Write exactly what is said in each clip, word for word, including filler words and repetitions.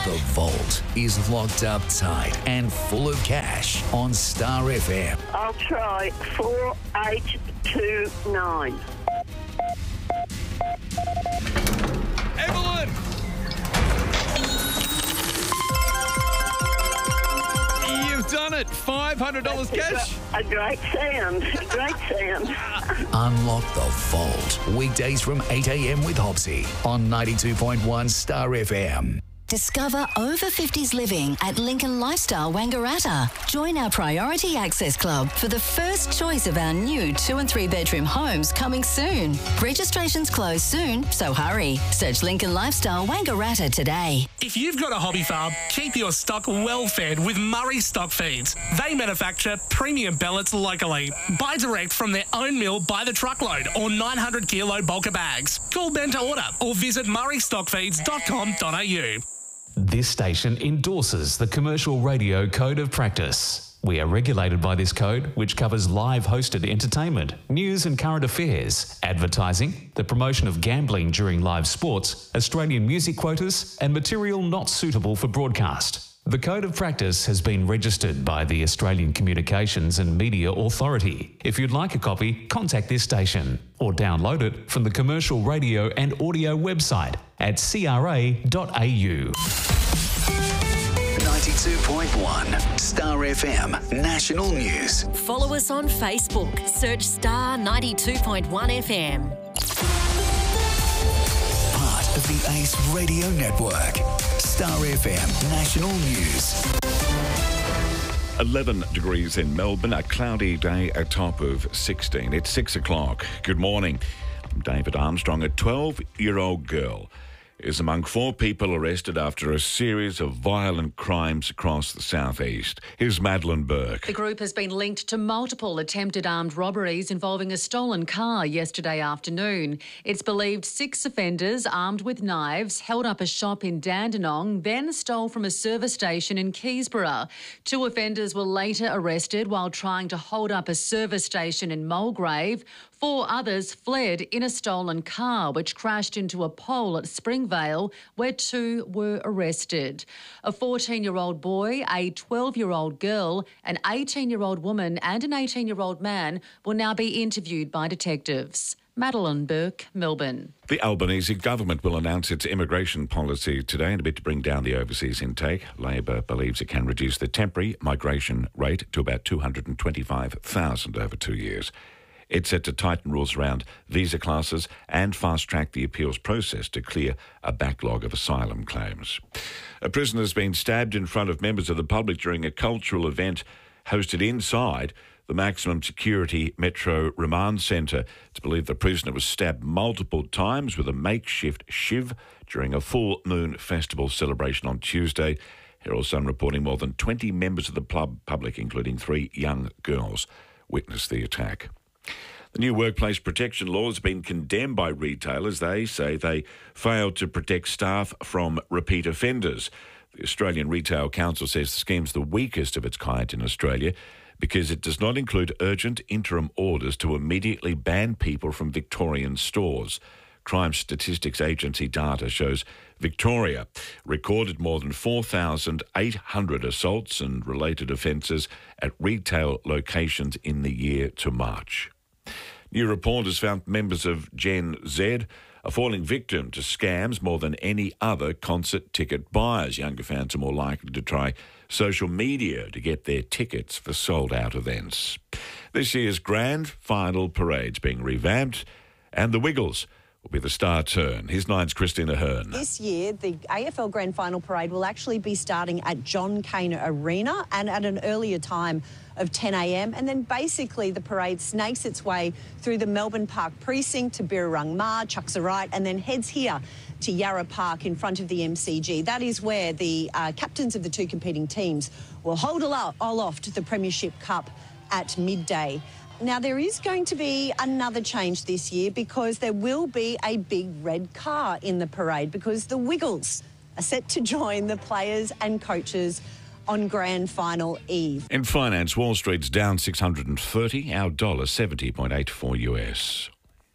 The Vault is locked up tight and full of cash on Star F M. I'll try four eight two nine. Evelyn! You've done it. five hundred dollars cash. A great sound. Great sound. Unlock the Vault. Weekdays from eight a.m. with Hopsy on ninety-two point one Star F M. Discover over fifties living at Lincoln Lifestyle Wangaratta. Join our Priority Access Club for the first choice of our new two and three bedroom homes coming soon. Registrations close soon, so hurry. Search Lincoln Lifestyle Wangaratta today. If you've got a hobby farm, keep your stock well fed with Murray Stock Feeds. They manufacture premium pellets locally. Buy direct from their own mill by the truckload or nine hundred kilo bulker bags. Call Ben to order or visit murray stock feeds dot com dot a u. This station endorses the Commercial Radio Code of Practice. We are regulated by this code, which covers live hosted entertainment, news and current affairs, advertising, the promotion of gambling during live sports, Australian music quotas, and material not suitable for broadcast. The Code of Practice has been registered by the Australian Communications and Media Authority. If you'd like a copy, contact this station or download it from the Commercial Radio and Audio website at c r a dot a u. ninety-two point one Star F M National News. Follow us on Facebook. Search Star ninety-two point one F M. Part of the Ace Radio Network. Star F M National News. eleven degrees in Melbourne, a cloudy day, a top of sixteen. It's six o'clock. Good morning. I'm David Armstrong. A twelve-year-old girl is among four people arrested after a series of violent crimes across the southeast. Here's Madeline Burke. The group has been linked to multiple attempted armed robberies involving a stolen car yesterday afternoon. It's believed six offenders armed with knives held up a shop in Dandenong, then stole from a service station in Keysborough. Two offenders were later arrested while trying to hold up a service station in Mulgrave. Four others fled in a stolen car, which crashed into a pole at Springvale, where two were arrested. A fourteen-year-old boy, a twelve-year-old girl, an eighteen-year-old woman and an eighteen-year-old man will now be interviewed by detectives. Madeline Burke, Melbourne. The Albanese government will announce its immigration policy today in a bid to bring down the overseas intake. Labor believes it can reduce the temporary migration rate to about two hundred twenty-five thousand over two years. It's set to tighten rules around visa classes and fast-track the appeals process to clear a backlog of asylum claims. A prisoner has been stabbed in front of members of the public during a cultural event hosted inside the maximum security Metro Remand Centre. It's believed the prisoner was stabbed multiple times with a makeshift shiv during a full moon festival celebration on Tuesday. Herald Sun reporting more than twenty members of the pub public, including three young girls, witnessed the attack. The new workplace protection law has been condemned by retailers. They say they failed to protect staff from repeat offenders. The Australian Retail Council says the scheme's the weakest of its kind in Australia because it does not include urgent interim orders to immediately ban people from Victorian stores. Crime Statistics Agency data shows Victoria recorded more than four thousand eight hundred assaults and related offences at retail locations in the year to March. New report has found members of Gen Z are falling victim to scams more than any other concert ticket buyers. Younger fans are more likely to try social media to get their tickets for sold-out events. This year's grand final parade's being revamped, and the Wiggles will be the star turn. Here's Nine's Christina Hearn. This year, the A F L Grand Final Parade will actually be starting at John Cain Arena and at an earlier time of ten a m, and then basically the parade snakes its way through the Melbourne Park precinct to Birrarung Ma, Chucksarai, and then heads here to Yarra Park in front of the M C G. That is where the uh, captains of the two competing teams will hold aloft the Premiership Cup at midday. Now, there is going to be another change this year because there will be a big red car in the parade because the Wiggles are set to join the players and coaches on Grand Final Eve. In finance, Wall Street's down six hundred thirty, our dollar seventy point eight four U S.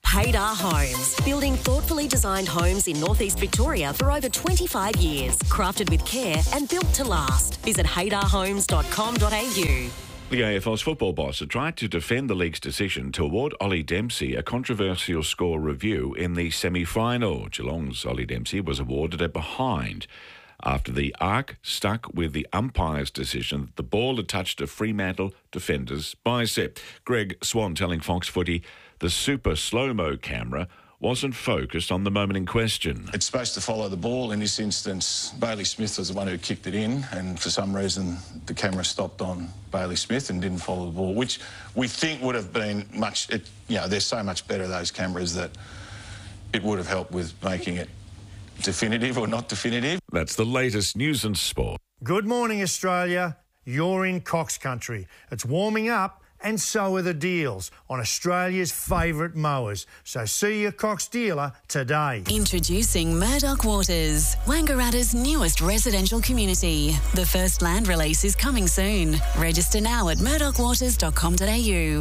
Haydar Homes, building thoughtfully designed homes in northeast Victoria for over twenty-five years, crafted with care and built to last. Visit haydar homes dot com dot a u. The A F L's football boss had tried to defend the league's decision to award Ollie Dempsey a controversial score review in the semi-final. Geelong's Ollie Dempsey was awarded a behind after the arc stuck with the umpire's decision that the ball had touched a Fremantle defender's bicep. Greg Swan telling Fox Footy the super slow-mo camera wasn't focused on the moment in question. It's supposed to follow the ball. In this instance, Bailey Smith was the one who kicked it in, and for some reason the camera stopped on Bailey Smith and didn't follow the ball, which we think would have been much, it, you know, they're so much better, those cameras, that it would have helped with making it definitive or not definitive. That's the latest news and sport. Good morning, Australia. You're in Cox Country. It's warming up, and so are the deals on Australia's favourite mowers. So see your Cox dealer today. Introducing Murdoch Waters, Wangaratta's newest residential community. The first land release is coming soon. Register now at murdoch waters dot com dot a u.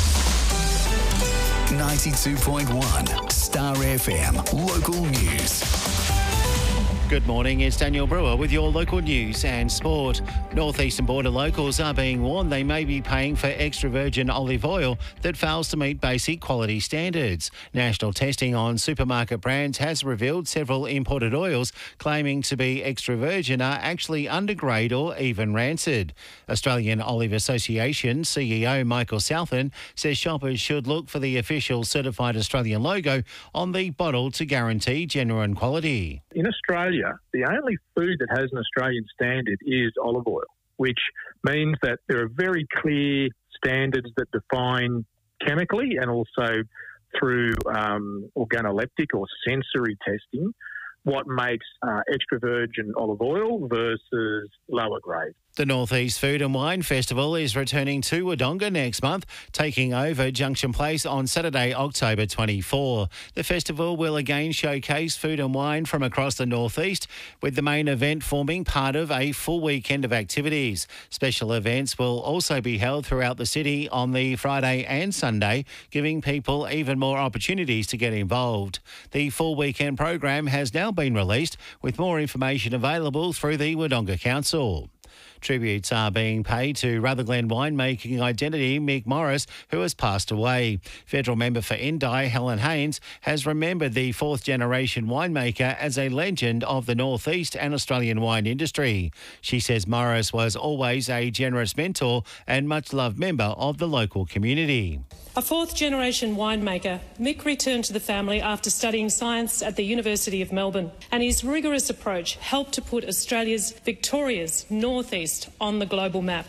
ninety-two point one Star F M Local News. Good morning, it's Daniel Brewer with your local news and sport. Northeastern Border locals are being warned they may be paying for extra virgin olive oil that fails to meet basic quality standards. National testing on supermarket brands has revealed several imported oils claiming to be extra virgin are actually undergrade or even rancid. Australian Olive Association C E O Michael Southern says shoppers should look for the official certified Australian logo on the bottle to guarantee genuine quality. In Australia, the only food that has an Australian standard is olive oil, which means that there are very clear standards that define chemically and also through um, organoleptic or sensory testing what makes uh, extra virgin olive oil versus lower grade. The Northeast Food and Wine Festival is returning to Wodonga next month, taking over Junction Place on Saturday, October twenty-fourth. The festival will again showcase food and wine from across the Northeast, with the main event forming part of a full weekend of activities. Special events will also be held throughout the city on the Friday and Sunday, giving people even more opportunities to get involved. The full weekend program has now been released, with more information available through the Wodonga Council. Tributes are being paid to Rutherglen winemaking identity Mick Morris, who has passed away. Federal member for Indi, Helen Haynes, has remembered the fourth-generation winemaker as a legend of the Northeast and Australian wine industry. She says Morris was always a generous mentor and much-loved member of the local community. A fourth-generation winemaker, Mick returned to the family after studying science at the University of Melbourne, and his rigorous approach helped to put Australia's, Victoria's, Northeast on the global map.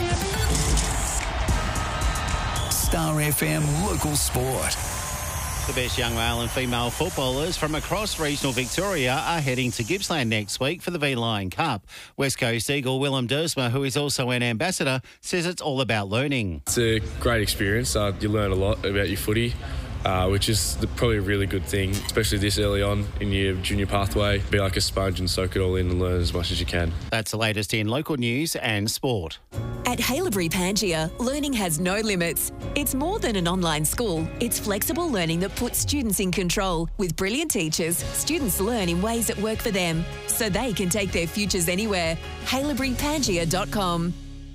Star F M Local Sport. The best young male and female footballers from across regional Victoria are heading to Gippsland next week for the V-Line Cup. West Coast Eagle Willem Dersma, who is also an ambassador, says it's all about learning. It's a great experience. Uh, you learn a lot about your footy, uh, which is the, probably a really good thing, especially this early on in your junior pathway. Be like a sponge and soak it all in and learn as much as you can. That's the latest in local news and sport. At Haileybury Pangaea, learning has no limits. It's more than an online school. It's flexible learning that puts students in control. With brilliant teachers, students learn in ways that work for them, so they can take their futures anywhere. haileybury pangaea dot com.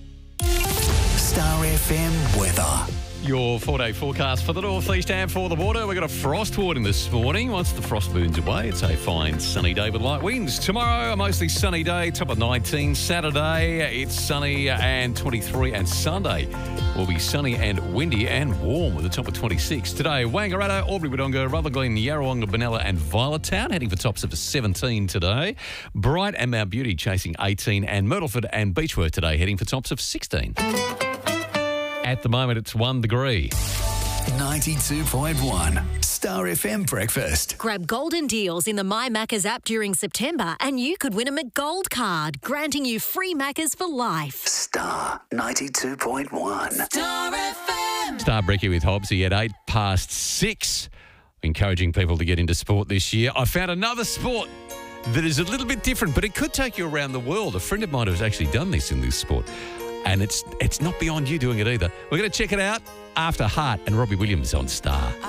Star F M weather. Your four-day forecast for the northeast and for the border. We've got a frost warning this morning. Once the frost moves away, it's a fine sunny day with light winds. Tomorrow, a mostly sunny day, top of nineteen. Saturday, it's sunny and twenty-three. And Sunday will be sunny and windy and warm with a top of twenty-six. Today, Wangaratta, Albury Wodonga, Rutherglen, Yarrawonga, Benalla and Violet Town heading for tops of seventeen today. Bright and Mount Beauty chasing eighteen. And Myrtleford and Beechworth today heading for tops of sixteen. At the moment, it's one degree. ninety-two point one Star F M Breakfast. Grab golden deals in the My Maccas app during September and you could win a McGold card, granting you free Maccas for life. Star ninety-two point one. Star F M. Star Breaky with Hobbsy at eight past six. Encouraging people to get into sport this year. I found another sport that is a little bit different, but it could take you around the world. A friend of mine has actually done this in this sport. And it's it's not beyond you doing it either. We're going to check it out after Hart and Robbie Williams on Star.